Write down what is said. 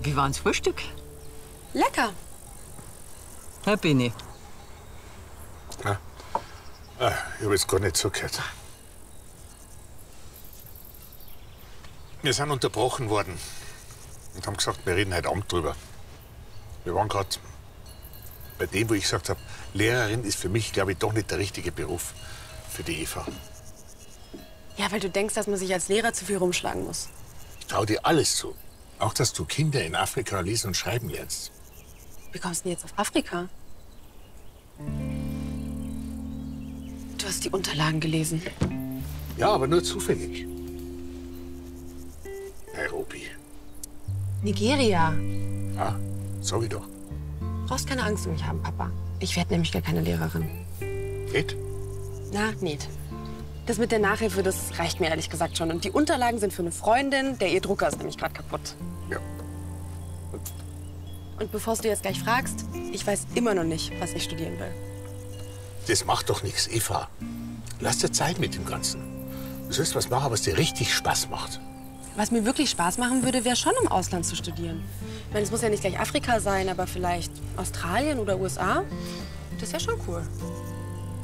Wie war's Frühstück? Lecker. Herr Bini. Ja. Ich habe jetzt gar nicht zugehört. Wir sind unterbrochen worden und haben gesagt, wir reden heute Abend drüber. Wir waren gerade bei dem, wo ich gesagt habe, Lehrerin ist für mich, glaube ich, doch nicht der richtige Beruf für die Eva. Ja, weil du denkst, dass man sich als Lehrer zu viel rumschlagen muss. Ich traue dir alles zu. Auch, dass du Kinder in Afrika lesen und schreiben lernst. Wie kommst du denn jetzt auf Afrika? Du hast die Unterlagen gelesen. Ja, aber nur zufällig. Nairobi. Nigeria. Ah, sag ich doch. Brauchst keine Angst um mich haben, Papa. Ich werde nämlich gar keine Lehrerin. Geht? Na, nicht. Das mit der Nachhilfe, das reicht mir ehrlich gesagt schon. Und die Unterlagen sind für eine Freundin, der ihr Drucker ist nämlich gerade kaputt. Ja. Und bevor du jetzt gleich fragst, ich weiß immer noch nicht, was ich studieren will. Das macht doch nichts, Eva. Lass dir Zeit mit dem Ganzen. Du sollst was machen, was dir richtig Spaß macht. Was mir wirklich Spaß machen würde, wäre schon im Ausland zu studieren. Ich meine, es muss ja nicht gleich Afrika sein, aber vielleicht Australien oder USA. Das wäre schon cool.